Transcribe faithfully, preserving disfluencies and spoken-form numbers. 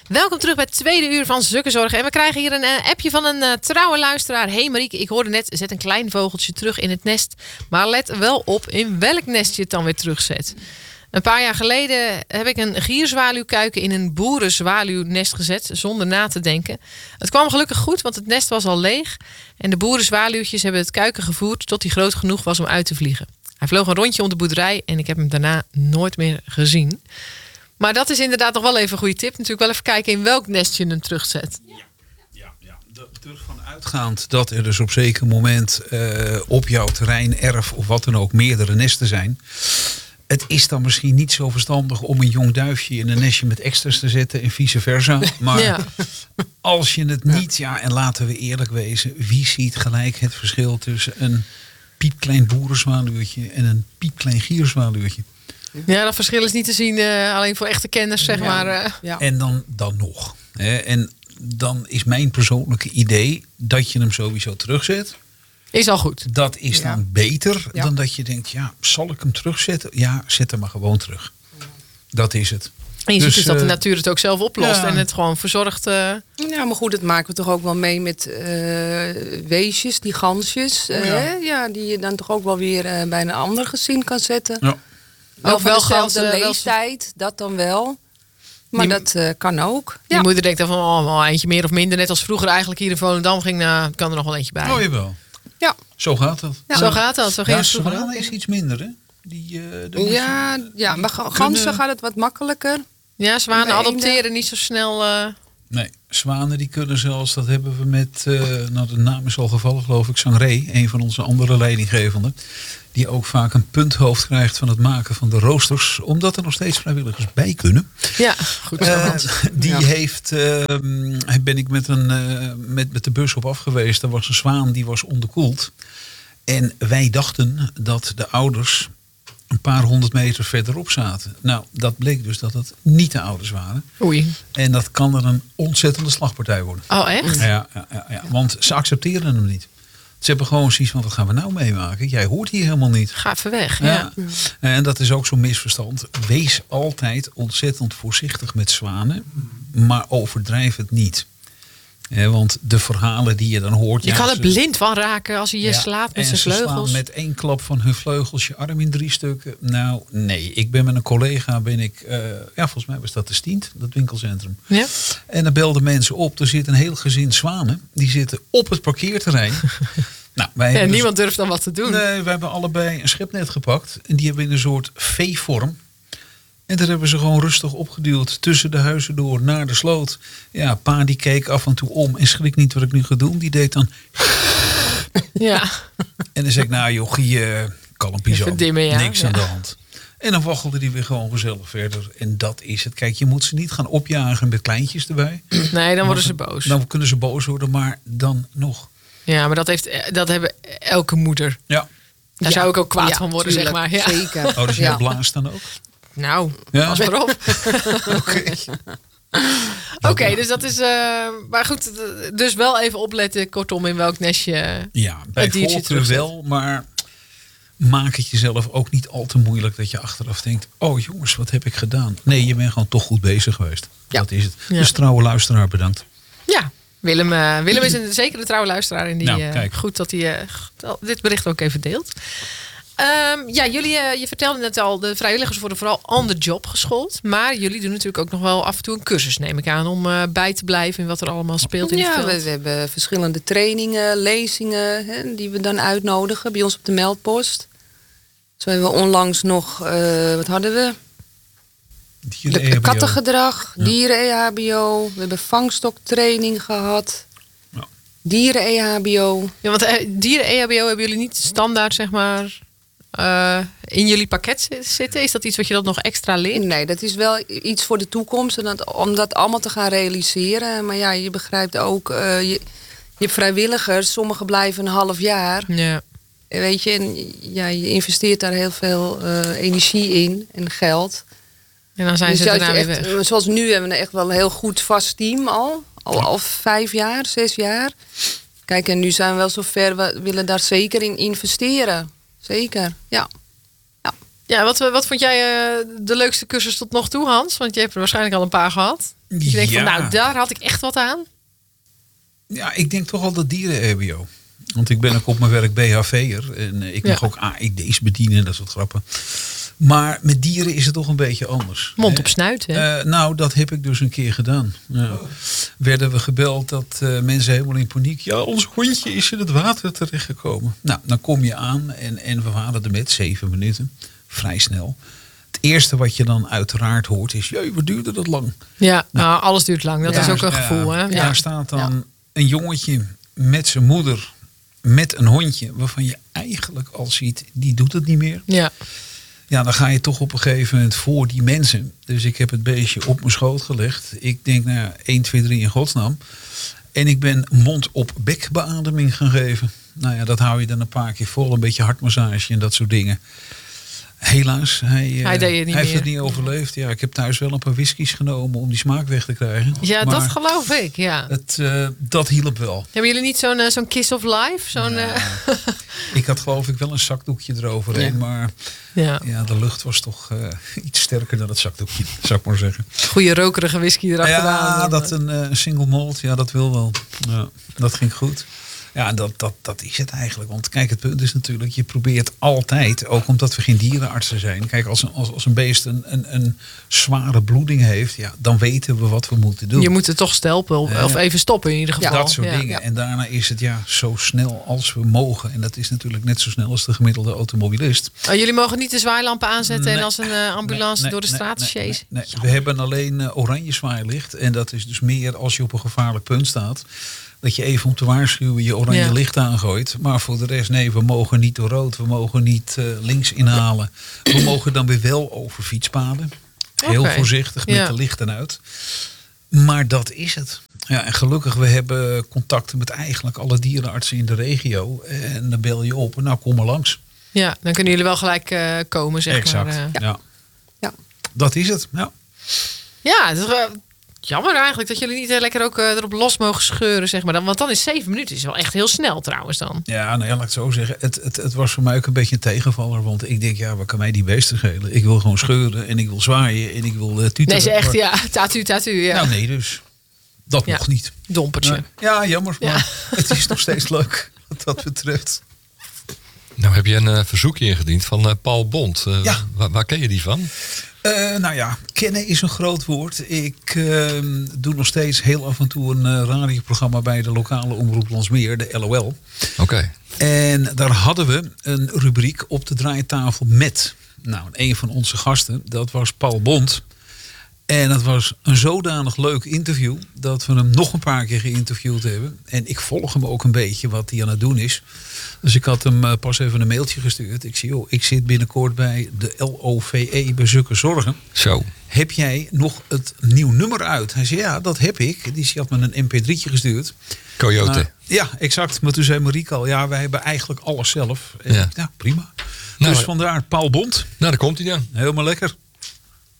Welkom terug bij het tweede uur van Zukkenzorg. En we krijgen hier een uh, appje van een uh, trouwe luisteraar. Hey Marieke, ik hoorde net, zet een klein vogeltje terug in het nest. Maar let wel op in welk nest je het dan weer terugzet. Een paar jaar geleden heb ik een gierzwaluwkuiken in een boerenzwaluwnest gezet, zonder na te denken. Het kwam gelukkig goed, want het nest was al leeg. En de boerenzwaluwtjes hebben het kuiken gevoerd tot hij groot genoeg was om uit te vliegen. Hij vloog een rondje om de boerderij en ik heb hem daarna nooit meer gezien. Maar dat is inderdaad nog wel even een goede tip. Natuurlijk wel even kijken in welk nest je hem terugzet. Ja, ja, ja. Ervan uitgaand dat er dus op zeker moment uh, op jouw terrein, erf of wat dan ook meerdere nesten zijn. Het is dan misschien niet zo verstandig om een jong duifje in een nestje met extra's te zetten en vice versa. Maar ja. als je het niet, ja, en laten we eerlijk wezen, wie ziet gelijk het verschil tussen een piepklein boerenzwaluwtje en een piepklein gierzwaluwtje? Ja, dat verschil is niet te zien, uh, alleen voor echte kenners, zeg ja. maar. Uh. Ja. En dan, dan nog. Hè. En dan is mijn persoonlijke idee dat je hem sowieso terugzet. Is al goed. Dat is dan ja. beter ja. dan dat je denkt, ja, zal ik hem terugzetten? Ja, zet hem maar gewoon terug. Dat is het. En je dus, ziet dus dat de uh, natuur het ook zelf oplost ja. en het gewoon verzorgt. Uh... Ja, maar goed, dat maken we toch ook wel mee met uh, weesjes, die gansjes. Uh, oh, ja. Hè? Ja, die je dan toch ook wel weer uh, bij een ander gezin kan zetten. Ja. Wel ook van wel dezelfde ganzen, leeftijd, dat dan wel. Maar die, dat uh, kan ook. Je ja. moeder denkt dan van, oh, wel eentje meer of minder. Net als vroeger eigenlijk hier in Volendam ging, nou, kan er nog wel eentje bij. Oh, jawel. Ja. Zo gaat dat. Ja. Zo gaat dat. Zo ging ja, het vroeger. Zwanen is iets minder, hè? Die, uh, ja, je, ja, maar ganzen kunnen... gaat het wat makkelijker. Ja, zwanen Eenden. adopteren niet zo snel. Uh... Nee, zwanen die kunnen zelfs, dat hebben we met, uh, nou de naam is al gevallen geloof ik, Sangré, een van onze andere leidinggevenden. Die ook vaak een punthoofd krijgt van het maken van de roosters. Omdat er nog steeds vrijwilligers bij kunnen. Ja, goed zo. Uh, die ja. heeft, uh, ben ik met, een, uh, met, met de bus op af geweest. Er was een zwaan die was onderkoeld. En wij dachten dat de ouders een paar honderd meter verderop zaten. Nou, dat bleek dus dat het niet de ouders waren. Oei. En dat kan er een ontzettende slagpartij worden. Oh, echt? Ja, ja, ja, ja. Want ze accepteren hem niet. Ze hebben gewoon zoiets van, wat gaan we nou meemaken? Jij hoort hier helemaal niet. Ga even weg. Ja. Ja. En dat is ook zo'n misverstand. Wees altijd ontzettend voorzichtig met zwanen. Maar overdrijf het niet. Ja, want de verhalen die je dan hoort... Je ja, kan er ze, blind van raken als hij je ja, slaat met zijn vleugels. En ze slaan met één klap van hun vleugels je arm in drie stukken. Nou, nee. Ik ben met een collega, ben ik... Uh, ja, volgens mij was dat de Stient, dat winkelcentrum. Ja. En dan belden mensen op. Er zit een heel gezin zwanen. Die zitten op het parkeerterrein. Nou, wij ja, dus, niemand durft dan wat te doen. Nee, we hebben allebei een schepnet gepakt. En die hebben in een soort V-vorm. En daar hebben ze gewoon rustig opgeduwd tussen de huizen door naar de sloot. Ja, pa die keek af en toe om en schrik niet wat ik nu ga doen. Die deed dan... Ja. En dan zei ik, nou jochie, uh, kalmpje zo. Dimmen, ja. Niks ja. aan de hand. En dan waggelde die weer gewoon gezellig verder. En dat is het. Kijk, je moet ze niet gaan opjagen met kleintjes erbij. Nee, dan worden ze boos. Dan kunnen ze boos worden, maar dan nog. Ja, maar dat, heeft, dat hebben elke moeder. Ja. Daar ja. zou ik ook kwaad ja, van worden, tuurlijk. zeg maar. Ja. Zeker. Oh, dus jij ja. blaast dan ook? Nou, ja. pas maar op. Oké. Oké, okay, dus dat is... Uh, maar goed, dus wel even opletten, kortom, in welk nestje... Ja, bij voorkeur wel, maar maak het jezelf ook niet al te moeilijk dat je achteraf denkt, oh jongens, wat heb ik gedaan? Nee, je bent gewoon toch goed bezig geweest. Ja. Dat is het. Ja. Dus trouwe luisteraar, bedankt. Ja, Willem, uh, Willem is een zekere trouwe luisteraar. En die, nou, uh, goed dat hij uh, dit bericht ook even deelt. Um, ja, jullie, uh, je vertelde net al, de vrijwilligers worden vooral on the job geschoold. Maar jullie doen natuurlijk ook nog wel af en toe een cursus, neem ik aan, om uh, bij te blijven in wat er allemaal speelt in ja, het veld. Ja, we, we hebben verschillende trainingen, lezingen, hè, die we dan uitnodigen bij ons op de meldpost. Zo hebben we onlangs nog, uh, wat hadden we? Dieren de kattengedrag, ja. dieren-E H B O. We hebben vangstoktraining gehad. Ja. Dieren-E H B O. Ja, want uh, dieren-E H B O hebben jullie niet standaard, zeg maar... Uh, in jullie pakket zitten? Is dat iets wat je dat nog extra leert? Nee, dat is wel iets voor de toekomst. En dat, om dat allemaal te gaan realiseren. Maar ja, je begrijpt ook... Uh, je, je hebt vrijwilligers. Sommigen blijven een half jaar. Ja. Weet je, en ja, je investeert daar heel veel uh, energie in. En geld. En dan zijn dus ze daarna weer echt, weg. Zoals nu hebben we echt wel een heel goed vast team al. Al, al vijf jaar, zes jaar. Kijk, en nu zijn we wel zover. We willen daar zeker in investeren. Zeker, ja. ja. Ja, wat, wat vond jij uh, de leukste cursus tot nog toe, Hans? Want je hebt er waarschijnlijk al een paar gehad. Dus je denkt Ja. van, nou, daar had ik echt wat aan. Ja, ik denk toch al dat dieren-E B O. Want ik ben ook op mijn werk B H V'er. En uh, ik mag Ja. ook A E D's bedienen, dat soort grappen. Maar met dieren is het toch een beetje anders. Mond hè? op snuit, hè? Uh, nou, dat heb ik dus een keer gedaan. Ja. Werden we gebeld dat uh, mensen helemaal in paniek... ja, ons hondje is in het water terechtgekomen. Nou, dan kom je aan en, en we waren er met zeven minuten. Vrij snel. Het eerste wat je dan uiteraard hoort is... jee, wat duurde dat lang? Ja, nou, alles duurt lang. Dat Ja, is ook een ja, gevoel, hè? Ja. Daar staat dan een jongetje met zijn moeder... met een hondje waarvan je eigenlijk al ziet... die doet het niet meer. Ja. Ja, dan ga je toch op een gegeven moment voor die mensen. Dus ik heb het beestje op mijn schoot gelegd. Ik denk, nou ja, één, twee, drie in godsnaam. En ik ben mond-op-bek beademing gaan geven. Nou ja, dat hou je dan een paar keer vol. Een beetje hartmassage en dat soort dingen. Helaas, hij, uh, Hij deed het niet hij heeft meer. het niet overleefd. Ja, ik heb thuis wel een paar whiskies genomen om die smaak weg te krijgen. Ja, Maar dat geloof ik, ja. Het, uh, dat hielp wel. Hebben jullie niet zo'n uh, zo'n kiss of life? Zo'n, Ja. uh, Ik had geloof ik wel een zakdoekje eroverheen. Ja. Maar ja. ja, de lucht was toch uh, iets sterker dan het zakdoekje, zou ik maar zeggen. Goeie rokerige whisky erachteraan. Ja, dat een uh, single malt, ja, dat wil wel. Ja, dat ging goed. Ja, dat, dat, dat is het eigenlijk. Want kijk, het punt is natuurlijk, je probeert altijd, ook omdat we geen dierenartsen zijn. Kijk, als een, als, als een beest een, een, een zware bloeding heeft, ja, dan weten we wat we moeten doen. Je moet het toch stelpen of, Ja. of even stoppen in ieder geval. Dat soort ja. dingen. Ja. En daarna is het ja zo snel als we mogen. En dat is natuurlijk net zo snel als de gemiddelde automobilist. Oh, jullie mogen niet de zwaailampen aanzetten Nee. en als een uh, ambulance Nee, door de nee, straat nee, chasen. nee, nee. We hebben alleen uh, oranje zwaailicht. En dat is dus meer als je op een gevaarlijk punt staat. Dat je even om te waarschuwen je oranje Ja. licht aangooit. Maar voor de rest, nee, we mogen niet door rood. We mogen niet uh, links inhalen. We mogen dan weer wel over fietspaden. Heel Oké. voorzichtig met Ja. de lichten uit. Maar dat is het. Ja, en gelukkig, we hebben contacten met eigenlijk alle dierenartsen in de regio. En dan bel je op, nou kom maar langs. Ja, dan kunnen jullie wel gelijk uh, komen, zeg Exact, maar. uh. ja. Ja. Dat is het, ja. Ja, het is, uh, jammer eigenlijk dat jullie niet uh, lekker ook uh, erop los mogen scheuren, zeg maar. Dan, want dan is zeven minuten is wel echt heel snel trouwens dan. Ja, nou ja, laat ik het zo zeggen. Het, het, het was voor mij ook een beetje een tegenvaller. Want ik denk, ja, wat kan mij die beesten schelen? Ik wil gewoon scheuren en ik wil zwaaien en ik wil uh, tuteren. Nee, ze echt, Maar- ja, tatu, tatu, ja. Nou nee, dus. Dat Ja. nog niet. Dompertje. Nee. Ja, jammer. Maar Ja. het is nog steeds leuk wat dat betreft. Nou heb je een uh, verzoekje ingediend van uh, Paul Bond. Uh, Ja. waar, waar ken je die van? Uh, nou ja, kennen is een groot woord. Ik uh, doe nog steeds heel af en toe een uh, radioprogramma bij de lokale omroep Landsmeer, de L O L. Oké. Okay. En daar hadden we een rubriek op de draaitafel met. Nou, een van onze gasten, dat was Paul Bond. En het was een zodanig leuk interview dat we hem nog een paar keer geïnterviewd hebben. En ik volg hem ook een beetje wat hij aan het doen is. Dus ik had hem uh, pas even een mailtje gestuurd. Ik zei, joh, ik zit binnenkort bij de L O V E bij Zukke Zorgen. Zo. Heb jij nog het nieuw nummer uit? Hij zei, ja, dat heb ik. Die had me een M P drietje gestuurd. Coyote. Maar, ja, exact. Maar toen zei Marieke al, ja, wij hebben eigenlijk alles zelf. En Ja. ik, ja, prima. Nou, dus vandaar Paul Bond. Nou, daar komt hij dan. Helemaal lekker.